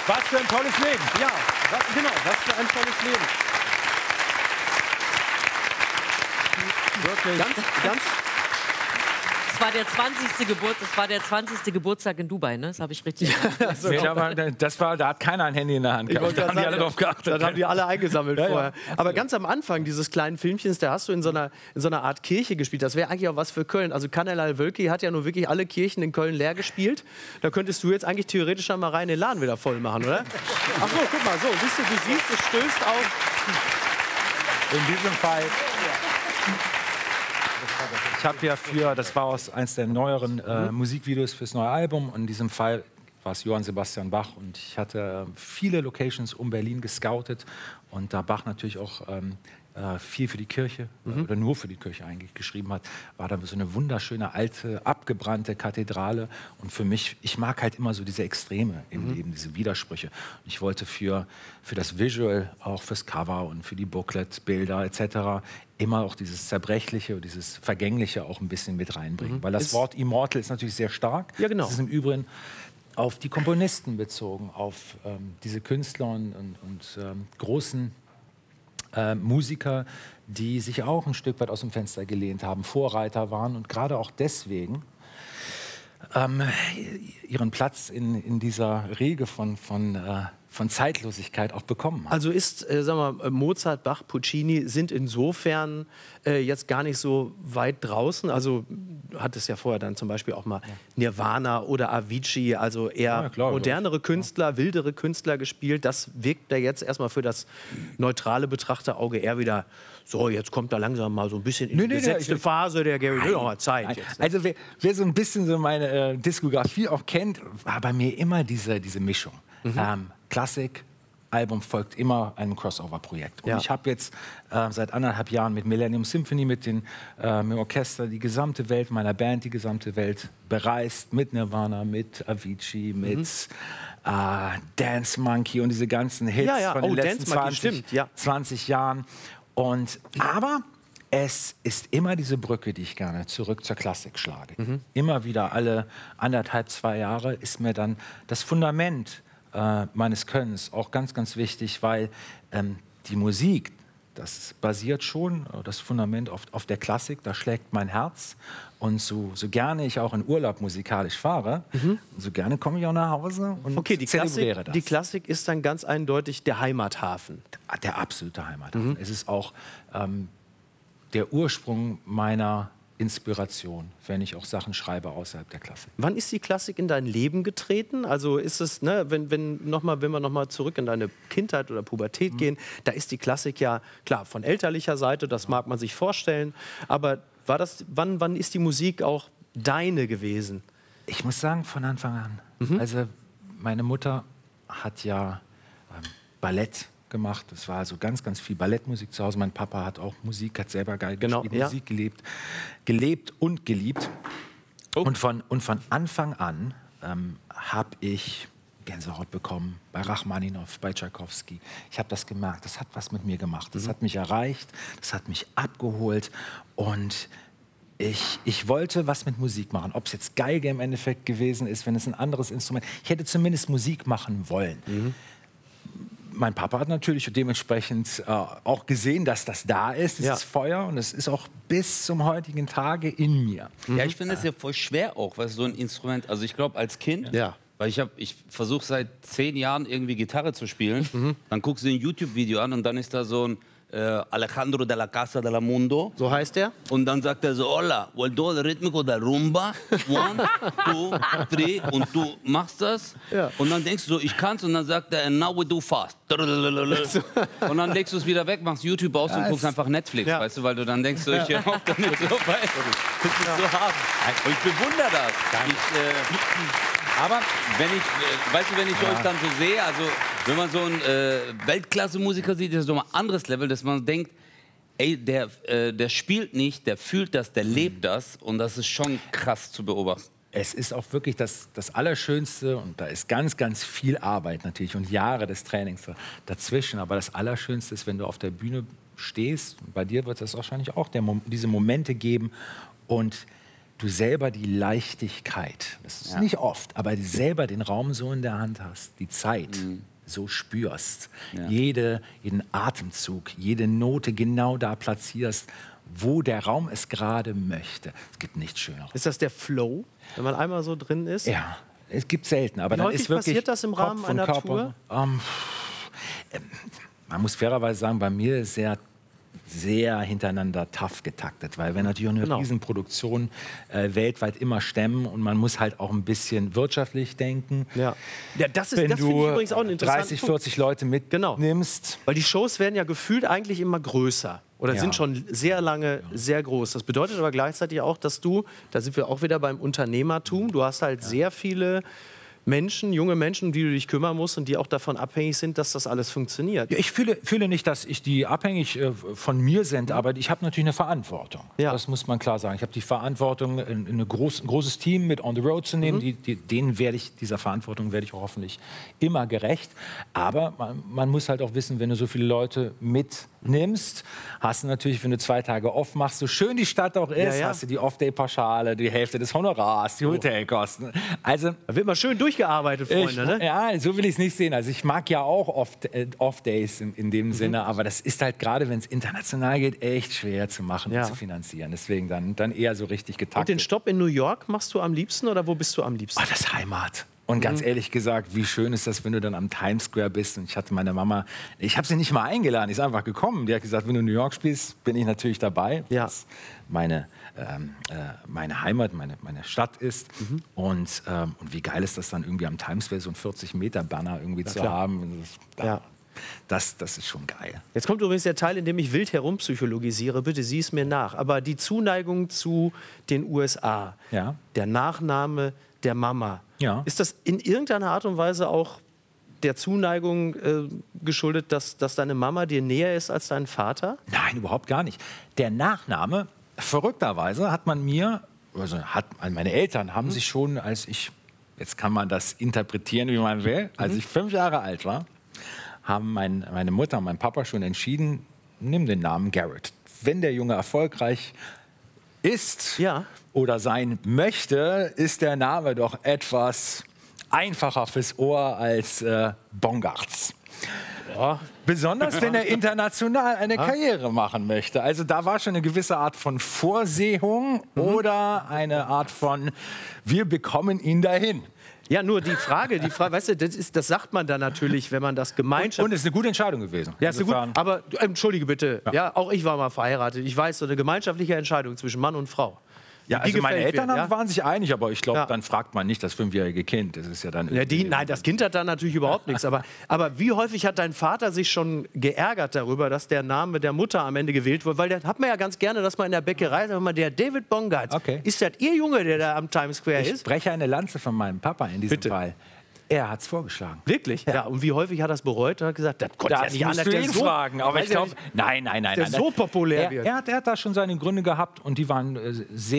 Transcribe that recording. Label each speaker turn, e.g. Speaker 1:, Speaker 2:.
Speaker 1: Was für ein tolles Leben.
Speaker 2: Ja, genau, was für ein tolles Leben.
Speaker 1: Wirklich.
Speaker 2: Ganz.
Speaker 3: Das war der 20. Geburtstag in Dubai, ne? Das habe ich richtig.
Speaker 1: Nee, da hat keiner ein Handy in der Hand gehabt. Da haben die alle drauf geachtet.
Speaker 2: Da haben die alle eingesammelt
Speaker 1: Ja,
Speaker 2: vorher.
Speaker 1: ja.
Speaker 2: Aber ganz am Anfang dieses kleinen Filmchens, da hast du in so einer Art Kirche gespielt. Das wäre eigentlich auch was für Köln. Also Kanelal Wölki hat ja nur wirklich alle Kirchen in Köln leer gespielt. Da könntest du jetzt eigentlich theoretisch schon mal rein den Laden wieder voll machen, oder? Ach so, guck mal, so, siehst du, es stößt auf.
Speaker 1: In diesem Fall. Ich habe ja das war aus eines der neueren Musikvideos fürs neue Album. Und in diesem Fall war es Johann Sebastian Bach. Und ich hatte viele Locations um Berlin gescoutet. Und da Bach natürlich auch viel für die Kirche, oder nur für die Kirche eigentlich geschrieben hat, war da so eine wunderschöne, alte, abgebrannte Kathedrale. Und für mich, ich mag halt immer so diese Extreme im Leben, diese Widersprüche. Und ich wollte für das Visual, auch fürs Cover und für die Booklet-Bilder etc. immer auch dieses Zerbrechliche und dieses Vergängliche auch ein bisschen mit reinbringen. Weil das Wort Immortal ist natürlich sehr stark.
Speaker 2: Ja, genau.
Speaker 1: Das ist im Übrigen auf die Komponisten bezogen, auf diese Künstler und großen Musiker, die sich auch ein Stück weit aus dem Fenster gelehnt haben, Vorreiter waren und gerade auch deswegen ihren Platz in dieser Riege von Zeitlosigkeit auch bekommen haben.
Speaker 2: Also ist, sagen wir, Mozart, Bach, Puccini sind insofern jetzt gar nicht so weit draußen. Also hat es ja vorher dann zum Beispiel auch mal Nirvana oder Avicii, also eher modernere Künstler, wildere Künstler gespielt. Das wirkt da jetzt erstmal für das neutrale Betrachterauge eher wieder so, jetzt kommt da langsam mal so ein bisschen in die gesetzte Phase der Gary. Will noch mal Zeit jetzt. Ne?
Speaker 1: Also wer so ein bisschen so meine Diskografie auch kennt, war bei mir immer diese Mischung. Klassik, Album folgt immer einem Crossover-Projekt. Und ich habe jetzt seit 1,5 Jahren mit Millennium Symphony, mit dem Orchester, die gesamte Welt meiner Band, die gesamte Welt bereist, mit Nirvana, mit Avicii, mit Dance Monkey und diese ganzen Hits von den letzten 20 Jahren. Aber es ist immer diese Brücke, die ich gerne zurück zur Klassik schlage. Immer wieder alle 1,5, 2 Jahre ist mir dann das Fundament meines Könnens auch ganz, ganz wichtig, weil die Musik, das basiert schon, das Fundament auf der Klassik, da schlägt mein Herz. Und so gerne ich auch in Urlaub musikalisch fahre, so gerne komme ich auch nach Hause und zelebriere das.
Speaker 2: Die Klassik ist dann ganz eindeutig der Heimathafen.
Speaker 1: Der absolute Heimathafen. Es ist auch der Ursprung meiner Inspiration, wenn ich auch Sachen schreibe außerhalb der Klassik.
Speaker 2: Wann ist die Klassik in dein Leben getreten? Also ist es, ne, wenn wir noch mal zurück in deine Kindheit oder Pubertät gehen, da ist die Klassik ja, klar, von elterlicher Seite, das mag man sich vorstellen, aber wann ist die Musik auch deine gewesen?
Speaker 1: Ich muss sagen, von Anfang an. Also meine Mutter hat ja Ballett gemacht. Es war also ganz, ganz viel Ballettmusik zu Hause. Mein Papa hat auch Musik, hat selber Geige gespielt, Musik gelebt und geliebt. Und von Anfang an habe ich Gänsehaut bekommen bei Rachmaninow, bei Tschaikowski. Ich habe das gemerkt, das hat was mit mir gemacht. Das hat mich erreicht, das hat mich abgeholt und ich wollte was mit Musik machen. Ob es jetzt Geige im Endeffekt gewesen ist, wenn es ein anderes Instrument. Ich hätte zumindest Musik machen wollen. Mein Papa hat natürlich dementsprechend auch gesehen, dass das da ist, dieses Feuer. Und es ist auch bis zum heutigen Tage in mir.
Speaker 4: Ja, ich finde es ja voll schwer auch, weil so ein Instrument, also ich glaube als Kind, weil ich versuche seit 10 Jahren irgendwie Gitarre zu spielen, dann guckst du ein YouTube-Video an und dann ist da so ein Alejandro de la Casa de la Mundo.
Speaker 2: So heißt der?
Speaker 4: Und dann sagt er so, hola, vuelto el ritmico de rumba, 1, 2, 3 und du machst das und dann denkst du so, ich kann's und dann sagt er, and now we do fast. Und dann legst du es wieder weg, machst YouTube aus und guckst einfach Netflix, weißt du, weil du dann denkst, so, ich höre auf damit so weit. Das ist so hart. Und ich bewundere das. Aber wenn ich euch dann so sehe, also wenn man so einen Weltklasse-Musiker sieht, ist das so ein anderes Level, dass man denkt, ey, der spielt nicht, der fühlt das, der lebt das und das ist schon krass zu beobachten.
Speaker 1: Es ist auch wirklich das Allerschönste und da ist ganz, ganz viel Arbeit natürlich und Jahre des Trainings dazwischen, aber das Allerschönste ist, wenn du auf der Bühne stehst, bei dir wird es wahrscheinlich auch diese Momente geben und du selber die Leichtigkeit, das ist nicht oft, aber selber den Raum so in der Hand hast, die Zeit so spürst, jeden Atemzug, jede Note genau da platzierst, wo der Raum es gerade möchte. Es gibt nichts Schöneres.
Speaker 2: Ist das der Flow, wenn man einmal so drin ist?
Speaker 1: Ja, es gibt selten, aber dann ist wirklich
Speaker 2: passiert das im Rahmen einer Tour?
Speaker 1: Man muss fairerweise sagen, bei mir ist sehr hintereinander tough getaktet, weil wir natürlich auch eine Riesenproduktion weltweit immer stemmen und man muss halt auch ein bisschen wirtschaftlich denken.
Speaker 2: Ja, das finde ich übrigens auch ein interessanter
Speaker 1: 30, 40 Leute mitnimmst.
Speaker 2: Weil die Shows werden ja gefühlt eigentlich immer größer oder sind schon sehr lange sehr groß. Das bedeutet aber gleichzeitig auch, dass du, da sind wir auch wieder beim Unternehmertum, du hast halt sehr viele Menschen, junge Menschen, um die du dich kümmern musst und die auch davon abhängig sind, dass das alles funktioniert.
Speaker 1: Ja, ich fühle nicht, dass die abhängig von mir sind, aber ich habe natürlich eine Verantwortung. Ja. Das muss man klar sagen. Ich habe die Verantwortung, ein großes Team mit on the road zu nehmen. Dieser Verantwortung werde ich auch hoffentlich immer gerecht. Aber man muss halt auch wissen, wenn du so viele Leute mitnimmst, hast du natürlich, wenn du 2 Tage off machst, so schön die Stadt auch ist, hast du die Off-Day-Pauschale, die Hälfte des Honorars, die Hotelkosten. Also,
Speaker 2: da wird man schön durchgearbeitet, Freunde, ne?
Speaker 1: Ja, so will ich es nicht sehen. Also ich mag ja auch Off-Days in dem Sinne, aber das ist halt gerade, wenn es international geht, echt schwer zu machen und zu finanzieren. Deswegen dann eher so richtig getaktet.
Speaker 2: Und den Stopp in New York machst du am liebsten oder wo bist du am liebsten?
Speaker 1: Das ist Heimat. Und ganz ehrlich gesagt, wie schön ist das, wenn du dann am Times Square bist. Und ich hatte meine Mama, ich habe sie nicht mal eingeladen, die ist einfach gekommen. Die hat gesagt, wenn du in New York spielst, bin ich natürlich dabei. Ja. Das meine Heimat, meine Stadt ist. Und wie geil ist das dann irgendwie am Times Square, so einen 40-Meter-Banner irgendwie zu haben. Das ist schon geil.
Speaker 2: Jetzt kommt übrigens der Teil, in dem ich wild herumpsychologisiere. Bitte sieh es mir nach. Aber die Zuneigung zu den USA, der Nachname der Mama, ist das in irgendeiner Art und Weise auch der Zuneigung geschuldet, dass deine Mama dir näher ist als dein Vater?
Speaker 1: Nein, überhaupt gar nicht. Der Nachname, verrückterweise, hat meine Eltern haben sich schon, jetzt kann man das interpretieren, wie man will, als ich 5 Jahre alt war, haben meine Mutter und mein Papa schon entschieden, nimm den Namen Garrett. Wenn der Junge erfolgreich ist oder sein möchte, ist der Name doch etwas einfacher fürs Ohr als Bongartz. Ja. Besonders, wenn er international eine Karriere machen möchte. Also da war schon eine gewisse Art von Vorsehung oder eine Art von, wir bekommen ihn dahin.
Speaker 2: Ja, nur die Frage, weißt du, das sagt man dann natürlich, wenn man das gemeinschaftlich...
Speaker 1: Und es ist eine gute Entscheidung gewesen.
Speaker 2: Ja, ist eine gute, aber entschuldige bitte, auch ich war mal verheiratet. Ich weiß, so eine gemeinschaftliche Entscheidung zwischen Mann und Frau.
Speaker 1: Ja, also meine Eltern waren sich einig, aber ich glaube, dann fragt man nicht das 5-jährige Kind. Das ist ja dann
Speaker 2: nein, das Kind hat dann natürlich überhaupt nichts. Aber wie häufig hat dein Vater sich schon geärgert darüber, dass der Name der Mutter am Ende gewählt wurde? Weil der hat man ja ganz gerne, dass man in der Bäckerei sagt, der David Bongartz, ist das Ihr Junge, der da am Times Square ist?
Speaker 1: Ich breche eine Lanze von meinem Papa in diesem Fall. Er hat es vorgeschlagen.
Speaker 2: Wirklich? Ja. Und wie häufig hat er es bereut? Er hat gesagt, das konnte ja nicht anders.
Speaker 1: Das musst du ihn fragen. Aber ich glaube, nein.
Speaker 2: Der so populär wird.
Speaker 1: Er hat da schon seine Gründe gehabt und die waren sehr